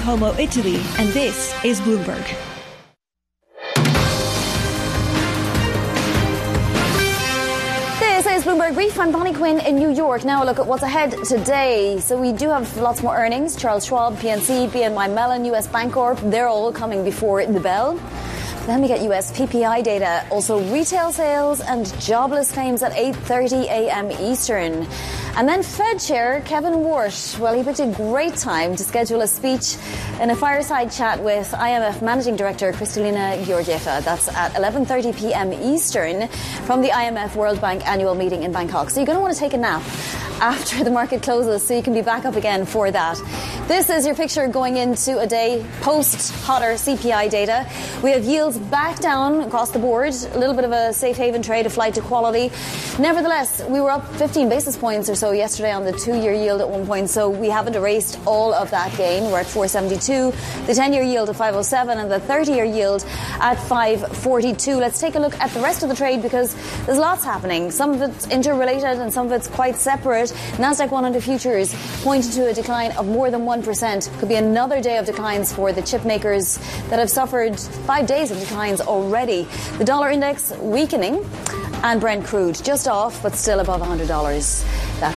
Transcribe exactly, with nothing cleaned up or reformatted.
Como, Italy, and this is Bloomberg. This is Bloomberg Brief. I'm Bonnie Quinn in New York. Now a look at what's ahead today. So we do have lots more earnings. Charles Schwab, P N C, B N Y Mellon, U S Bancorp, they're all coming before the bell. Then we get U S P P I data, also retail sales and jobless claims at eight thirty a.m. Eastern. And then Fed Chair Kevin Warsh, well, he picked a great time to schedule a speech in a fireside chat with I M F Managing Director Kristalina Georgieva. That's at eleven thirty p.m. Eastern from the I M F World Bank annual meeting in Bangkok. So you're going to want to take a nap after the market closes so you can be back up again for that. This is your picture going into a day post-hotter C P I data. We have yields back down across the board, a little bit of a safe haven trade, a flight to quality. Nevertheless, we were up fifteen basis points or so yesterday on the two-year yield at one point, so we haven't erased all of that gain. We're at four seventy-two, the ten-year yield at five oh seven, and the thirty-year yield at five forty-two. Let's take a look at the rest of the trade because there's lots happening. Some of it's interrelated and some of it's quite separate. Nasdaq one hundred futures pointed to a decline of more than one percent. Could be another day of declines for the chip makers that have suffered five days of declines already. The dollar index weakening, and Brent crude just off but still above one hundred dollars. That